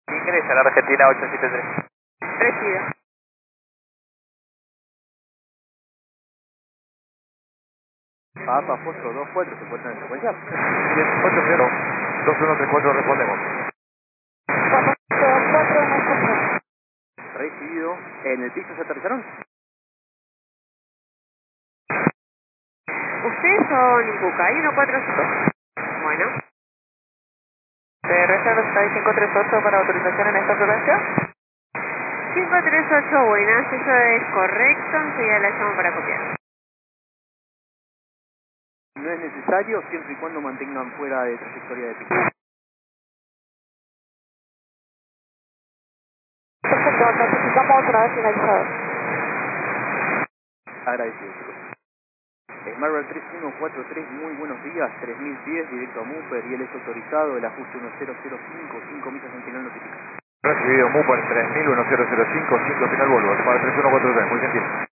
Ingresa a la Argentina 873. Recibido. Papa Foxtrot 24, ¿se encuentra en secuencia? 80, 2134, respondemos. Papa Foxtrot 4, no escucho. Recibido. ¿En el piso se aterrizaron? ¿Ustedes son Imbuca? 145. Bueno. Reserva Sky 538 para autorización en esta frecuencia. 538, buenas, eso es correcto, enseguida la llamo para copiar. No es necesario siempre y cuando mantengan fuera de trayectoria de pico. Perfecto, necesitamos otra vez finalizado. Agradecido, chicos. Marvel 3143, muy buenos días, 3000 pies, directo a Mupper y él es autorizado, el ajuste 1005, 5 millas en final notifica. Recibido, Mupar 3000, 1005, 5 final Volvo, para 3143, muy gentil.